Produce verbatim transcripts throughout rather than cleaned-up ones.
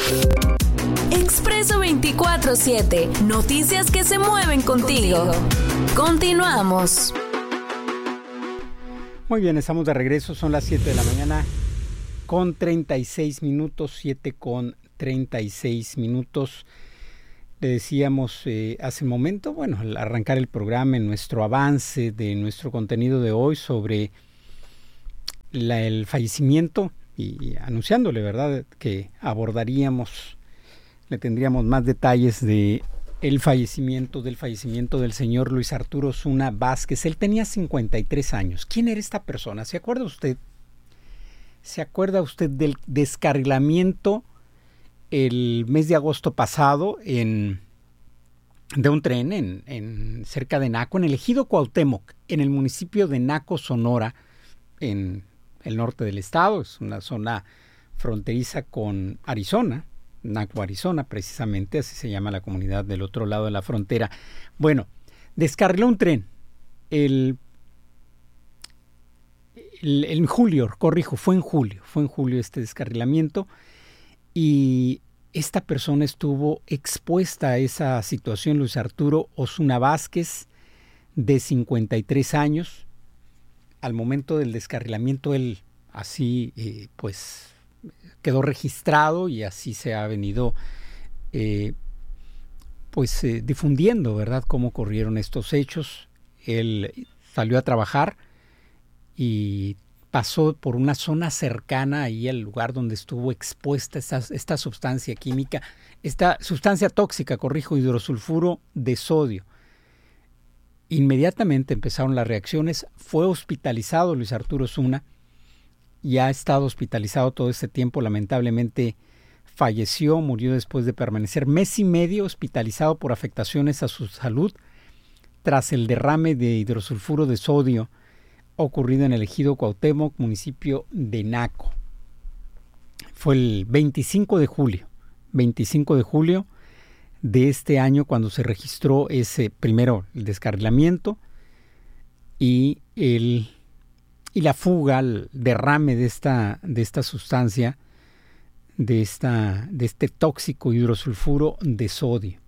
Expreso veinticuatro siete. Noticias que se mueven contigo. Continuamos. Muy bien, estamos de regreso. Son las siete de la mañana con treinta y seis minutos. siete con treinta y seis minutos. Le decíamos eh, hace un momento, bueno, al arrancar el programa, en nuestro avance de nuestro contenido de hoy sobre la, el fallecimiento y, y anunciándole, ¿verdad?, que abordaríamos, le tendríamos más detalles de el fallecimiento, del fallecimiento del señor Luis Arturo Osuna Vázquez. Él tenía cincuenta y tres años. ¿Quién era esta persona? ¿Se acuerda usted? ¿Se acuerda usted del descarrilamiento el mes de agosto pasado en, de un tren en, en cerca de Naco, en el ejido Cuauhtémoc, en el municipio de Naco, Sonora, en el norte del estado? Es una zona fronteriza con Arizona, Naco, Arizona, precisamente, así se llama la comunidad del otro lado de la frontera. Bueno, descarriló un tren el, el, en julio, corrijo, fue en julio, fue en julio este descarrilamiento, y esta persona estuvo expuesta a esa situación, Luis Arturo Osuna Vázquez, de cincuenta y tres años. Al momento del descarrilamiento, él así, eh, pues, quedó registrado y así se ha venido eh, pues eh, difundiendo, ¿verdad?, cómo ocurrieron estos hechos. Él salió a trabajar y pasó por una zona cercana ahí al lugar donde estuvo expuesta esta, esta sustancia química, esta sustancia tóxica, corrijo, hidrosulfuro de sodio. Inmediatamente empezaron las reacciones, fue hospitalizado Luis Arturo Osuna, y ha estado hospitalizado todo este tiempo. Lamentablemente falleció, murió después de permanecer mes y medio hospitalizado por afectaciones a su salud tras el derrame de hidrosulfuro de sodio ocurrido en el ejido Cuauhtémoc, municipio de Naco. Fue el veinticinco de julio, veinticinco de julio de este año cuando se registró ese, primero el descarrilamiento y el y la fuga, el derrame de esta, de esta sustancia, de, esta, de este tóxico hidrosulfuro de sodio.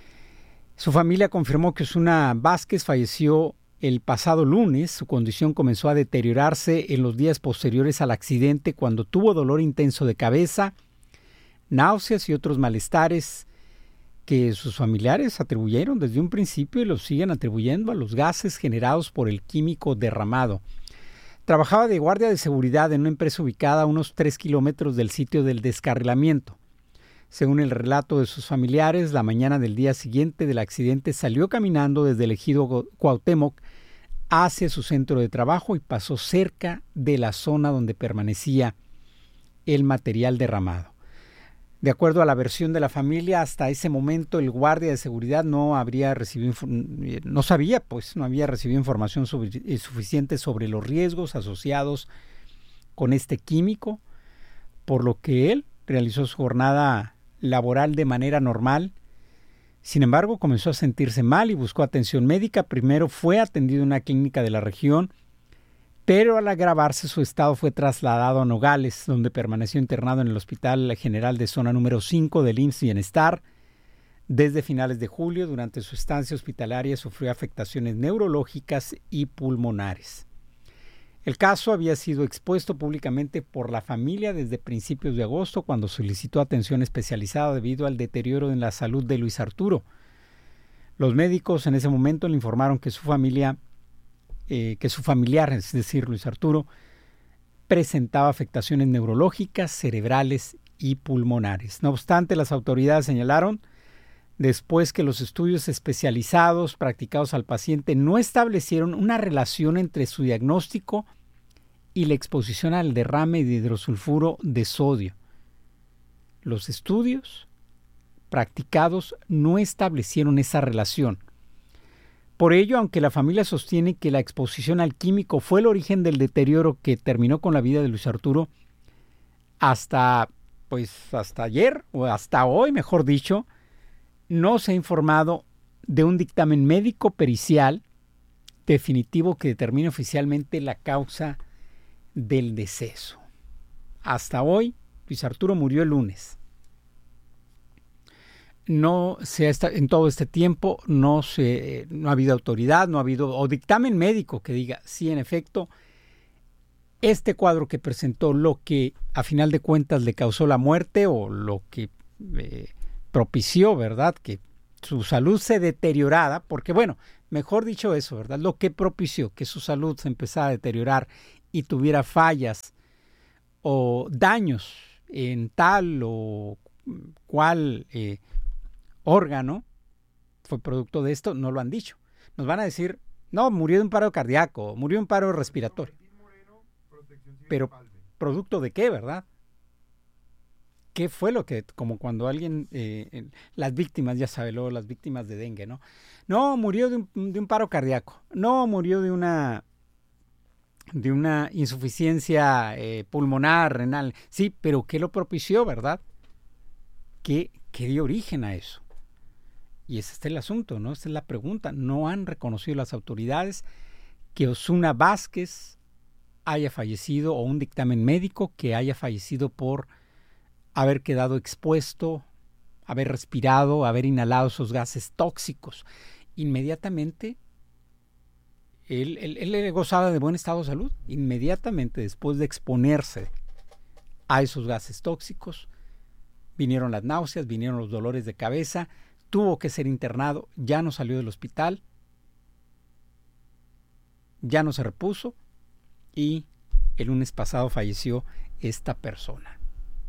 Su familia confirmó que Osuna Vázquez falleció el pasado lunes. Su condición comenzó a deteriorarse en los días posteriores al accidente, cuando tuvo dolor intenso de cabeza, náuseas y otros malestares que sus familiares atribuyeron desde un principio y los siguen atribuyendo a los gases generados por el químico derramado. Trabajaba de guardia de seguridad en una empresa ubicada a unos tres kilómetros del sitio del descarrilamiento. Según el relato de sus familiares, la mañana del día siguiente del accidente salió caminando desde el ejido Cuauhtémoc hacia su centro de trabajo y pasó cerca de la zona donde permanecía el material derramado. De acuerdo a la versión de la familia, hasta ese momento el guardia de seguridad no habría recibido, no sabía, pues no había recibido información sobre, eh, suficiente sobre los riesgos asociados con este químico, por lo que él realizó su jornada laboral de manera normal. Sin embargo, comenzó a sentirse mal y buscó atención médica. Primero fue atendido en una clínica de la región, pero al agravarse su estado fue trasladado a Nogales, donde permaneció internado en el Hospital General de Zona número cinco del I M S S Bienestar. Desde finales de julio, durante su estancia hospitalaria, sufrió afectaciones neurológicas y pulmonares. El caso había sido expuesto públicamente por la familia desde principios de agosto, cuando solicitó atención especializada debido al deterioro en la salud de Luis Arturo. Los médicos en ese momento le informaron que su familia Eh, que su familiar, es decir, Luis Arturo, presentaba afectaciones neurológicas, cerebrales y pulmonares. No obstante, las autoridades señalaron, después que los estudios especializados practicados al paciente no establecieron una relación entre su diagnóstico y la exposición al derrame de hidrosulfuro de sodio. Los estudios practicados no establecieron esa relación. Por ello, aunque la familia sostiene que la exposición al químico fue el origen del deterioro que terminó con la vida de Luis Arturo, hasta, pues, hasta ayer, o hasta hoy, mejor dicho, no se ha informado de un dictamen médico pericial definitivo que determine oficialmente la causa del deceso. Hasta hoy, Luis Arturo murió el lunes. no se ha esta- en todo este tiempo no se no ha habido autoridad, no ha habido o dictamen médico que diga sí, en efecto, este cuadro que presentó, lo que a final de cuentas le causó la muerte o lo que eh, propició, ¿verdad? Que su salud se deteriorara, porque bueno, mejor dicho eso, ¿verdad? Lo que propició que su salud se empezara a deteriorar y tuviera fallas o daños en tal o cual eh, órgano fue producto de esto, no lo han dicho. Nos van a decir, no, murió de un paro cardíaco, murió de un paro respiratorio. Pero, ¿producto de qué, verdad? ¿Qué fue lo que, como cuando alguien, eh, las víctimas, ya sabe, luego las víctimas de dengue, ¿no? No, murió de un, de un paro cardíaco. No, murió de una, de una insuficiencia eh, pulmonar, renal. Sí, pero ¿qué lo propició, verdad? ¿Qué, qué dio origen a eso? Y ese es el asunto, ¿no? Esa es la pregunta. No han reconocido las autoridades que Osuna Vázquez haya fallecido o un dictamen médico que haya fallecido por haber quedado expuesto, haber respirado, haber inhalado esos gases tóxicos. Inmediatamente, él, él, él gozaba de buen estado de salud. Inmediatamente después de exponerse a esos gases tóxicos, vinieron las náuseas, vinieron los dolores de cabeza, tuvo que ser internado, ya no salió del hospital, ya no se repuso y el lunes pasado falleció esta persona.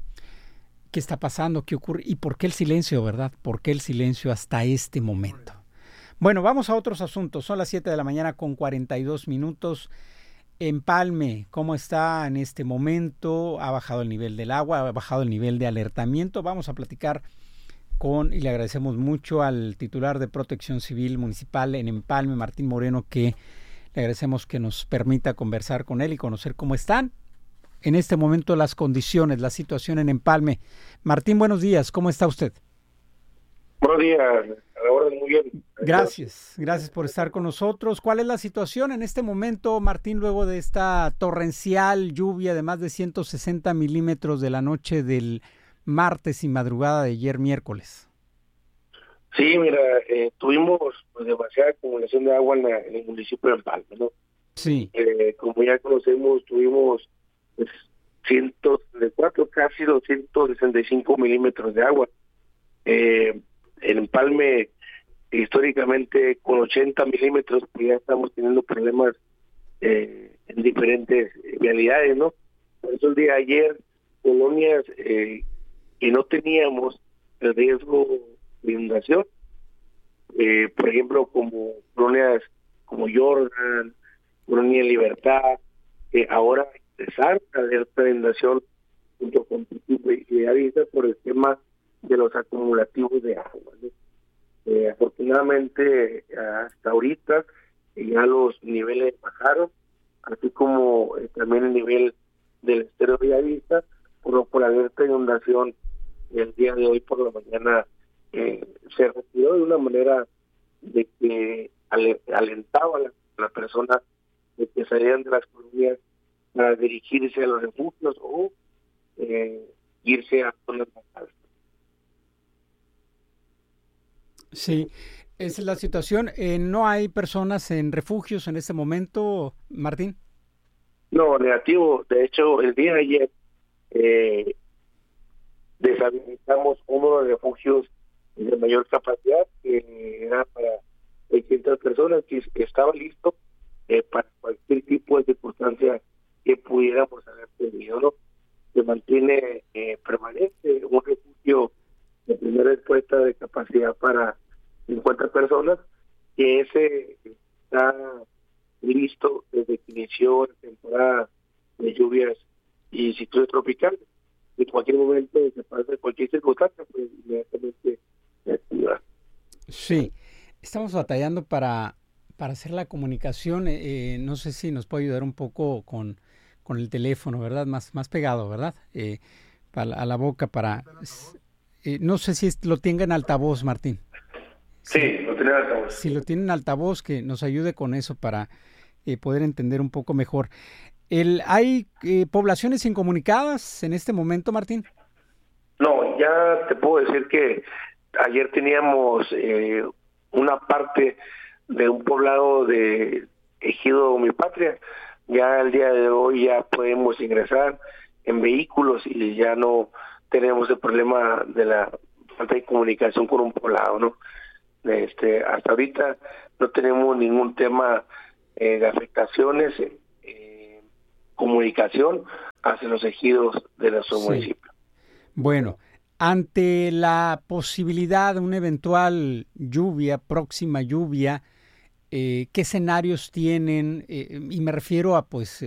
¿Qué está pasando? ¿Qué ocurre? ¿Y por qué el silencio, verdad? ¿Por qué el silencio hasta este momento? Bueno, vamos a otros asuntos. Son las siete de la mañana con cuarenta y dos minutos. Empalme, ¿cómo está en este momento? ¿Ha bajado el nivel del agua? ¿Ha bajado el nivel de alertamiento? Vamos a platicar con, y le agradecemos mucho al titular de Protección Civil Municipal en Empalme, Martín Moreno, que le agradecemos que nos permita conversar con él y conocer cómo están en este momento las condiciones, la situación en Empalme. Martín, buenos días, ¿cómo está usted? Buenos días, a la orden, muy bien. Gracias, gracias por estar con nosotros. ¿Cuál es la situación en este momento, Martín, luego de esta torrencial lluvia de más de ciento sesenta milímetros de la noche del martes y madrugada de ayer miércoles? Sí, mira, eh, tuvimos pues, demasiada acumulación de agua en, la, en el municipio de Empalme, ¿no? Sí. Eh, como ya conocemos, tuvimos pues, ciento sesenta y cuatro, casi doscientos sesenta y cinco milímetros de agua. Eh, en Empalme, históricamente, con ochenta milímetros, pues ya estamos teniendo problemas eh, en diferentes vialidades, ¿no? Por eso el día de ayer, colonias eh, que no teníamos el riesgo de inundación, eh, por ejemplo, como colonias como Jordan, Colonia Libertad, que eh, ahora empezar a alerta de inundación junto con Piedavista por el tema de los acumulativos de agua, ¿no? Eh, afortunadamente, hasta ahorita ya los niveles bajaron, así como eh, también el nivel del estero de Bellavista, por lo por alerta de inundación el día de hoy por la mañana eh, se retiró de una manera de que alentaba a la, a la persona de que salieran de las colonias para dirigirse a los refugios o eh, irse a zonas más altas. Sí, esa es la situación. Eh, ¿No hay personas en refugios en este momento, Martín? No, negativo. De hecho, el día de ayer eh, deshabilitamos uno de los refugios de mayor capacidad, que era para seiscientas personas, que estaba listo eh, para cualquier tipo de circunstancia que pudiéramos haber tenido, ¿no? Se mantiene eh, permanente un refugio de primera respuesta de capacidad para cincuenta personas, que ese está listo desde que inició la temporada de lluvias y ciclones tropicales. En cualquier momento se pasa cualquier circunstancia, pues inmediatamente se activa. Sí, estamos batallando para, para hacer la comunicación. Eh, no sé si nos puede ayudar un poco con, con el teléfono, ¿verdad? Más, más pegado, ¿verdad? Eh, para, a la boca para... Eh, no sé si es, lo tenga en altavoz, Martín. Sí, sí, lo tiene en altavoz. Si lo tiene en altavoz, que nos ayude con eso para eh, poder entender un poco mejor. El, ¿Hay eh, poblaciones incomunicadas en este momento, Martín? No, ya te puedo decir que ayer teníamos eh, una parte de un poblado de Ejido Mi Patria. Ya el día de hoy ya podemos ingresar en vehículos y ya no tenemos el problema de la falta de comunicación con un poblado, ¿no? Este, hasta ahorita no tenemos ningún tema eh, de afectaciones, eh, comunicación hacia los ejidos de nuestro sí. municipio. Bueno, ante la posibilidad de una eventual lluvia, próxima lluvia, eh, ¿qué escenarios tienen? Eh, y me refiero a pues